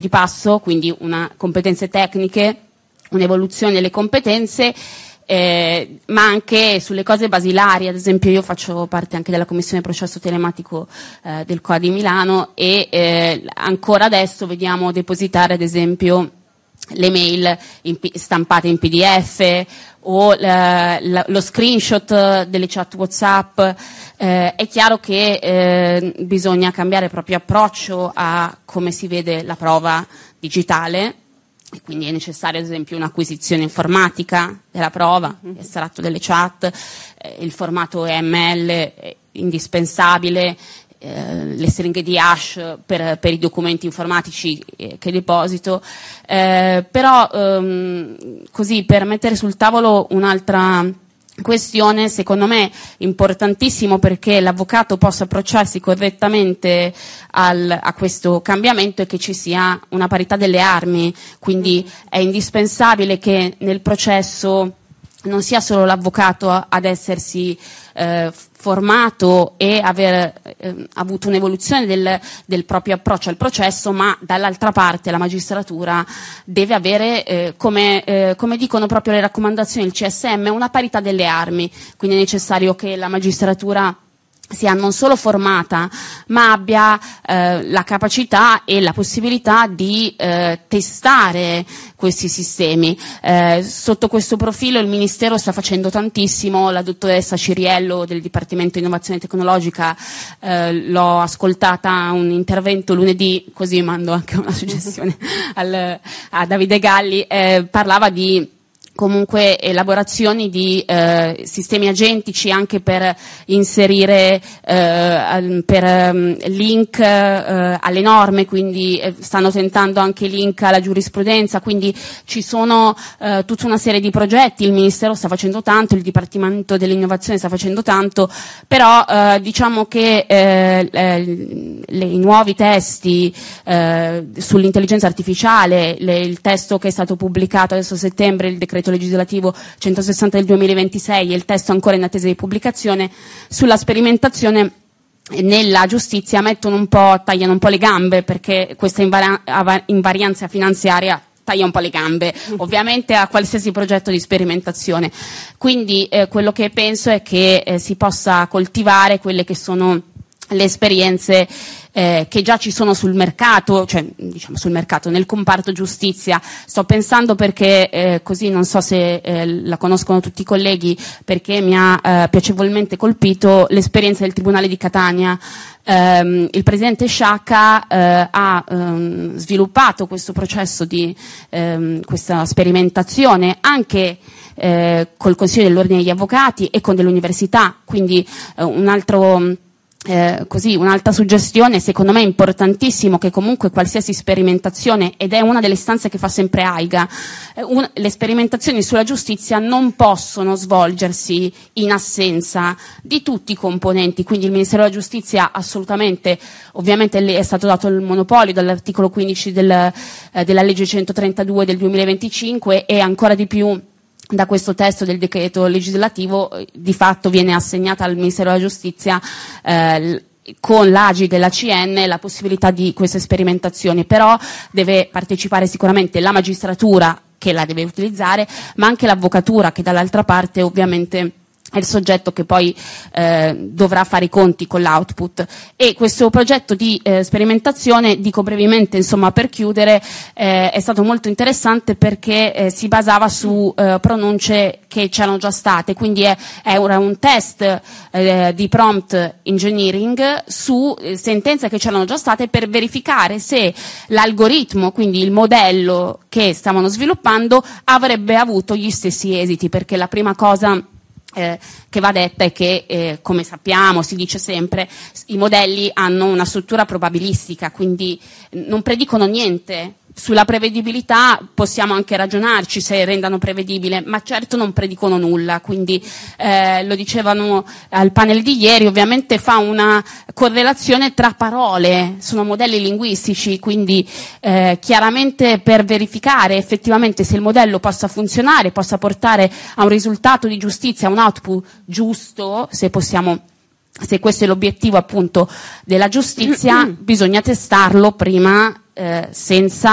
di passo, quindi competenze tecniche, un'evoluzione delle competenze, ma anche sulle cose basilari. Ad esempio io faccio parte anche della commissione processo telematico del COA di Milano e ancora adesso vediamo depositare ad esempio le mail stampate in PDF o lo screenshot delle chat WhatsApp. È chiaro che bisogna cambiare il proprio approccio a come si vede la prova digitale. E quindi è necessaria ad esempio un'acquisizione informatica della prova, l'estratto delle chat, il formato EML è indispensabile, le stringhe di hash per i documenti informatici che deposito, però così per mettere sul tavolo un'altra questione, secondo me importantissimo perché l'avvocato possa approcciarsi correttamente a questo cambiamento e che ci sia una parità delle armi, quindi è indispensabile che nel processo non sia solo l'avvocato ad essersi formato e aver avuto un'evoluzione del proprio approccio al processo, ma dall'altra parte la magistratura deve avere, come dicono proprio le raccomandazioni del CSM, una parità delle armi, quindi è necessario che la magistratura sia non solo formata, ma abbia la capacità e la possibilità di testare questi sistemi. Sotto questo profilo il Ministero sta facendo tantissimo, la dottoressa Ciriello del Dipartimento Innovazione Tecnologica, l'ho ascoltata a un intervento lunedì, così mando anche una suggestione a Davide Galli, parlava di comunque elaborazioni di sistemi agentici anche per inserire link alle norme, quindi stanno tentando anche link alla giurisprudenza, quindi ci sono tutta una serie di progetti, il Ministero sta facendo tanto, il Dipartimento dell'Innovazione sta facendo tanto, però diciamo che i nuovi testi sull'intelligenza artificiale, il testo che è stato pubblicato adesso a settembre, il decreto legislativo 160 del 2026 e il testo ancora in attesa di pubblicazione sulla sperimentazione nella giustizia tagliano un po' le gambe, perché questa invarianza finanziaria taglia un po' le gambe ovviamente a qualsiasi progetto di sperimentazione. Quindi quello che penso è che si possa coltivare quelle che sono le esperienze che già ci sono sul mercato, cioè diciamo sul mercato, nel comparto giustizia. Sto pensando perché così non so se la conoscono tutti i colleghi, perché mi ha piacevolmente colpito l'esperienza del Tribunale di Catania. Il presidente Sciacca ha sviluppato questo processo di questa sperimentazione anche col Consiglio dell'Ordine degli Avvocati e con dell'università, quindi un'altra suggestione, secondo me è importantissimo che comunque qualsiasi sperimentazione, ed è una delle istanze che fa sempre AIGA, le sperimentazioni sulla giustizia non possono svolgersi in assenza di tutti i componenti, quindi il Ministero della Giustizia assolutamente, ovviamente è stato dato il monopolio dall'articolo 15 della legge 132 del 2025 e ancora di più da questo testo del decreto legislativo, di fatto viene assegnata al Ministero della Giustizia con l'AGI della CN la possibilità di queste sperimentazioni, però deve partecipare sicuramente la magistratura che la deve utilizzare, ma anche l'avvocatura che dall'altra parte ovviamente è il soggetto che poi dovrà fare i conti con l'output. E questo progetto di sperimentazione, dico brevemente insomma per chiudere, è stato molto interessante perché si basava su pronunce che c'erano già state, quindi era un test di prompt engineering su sentenze che c'erano già state per verificare se l'algoritmo, quindi il modello che stavano sviluppando, avrebbe avuto gli stessi esiti, perché la prima cosa che va detta è che, come sappiamo, si dice sempre, i modelli hanno una struttura probabilistica, quindi non predicono niente. Sulla prevedibilità possiamo anche ragionarci se rendano prevedibile, ma certo non predicono nulla, quindi lo dicevano al panel di ieri, ovviamente fa una correlazione tra parole, sono modelli linguistici, quindi chiaramente per verificare effettivamente se il modello possa funzionare, possa portare a un risultato di giustizia, a un output giusto, se questo è l'obiettivo appunto della giustizia, bisogna testarlo prima senza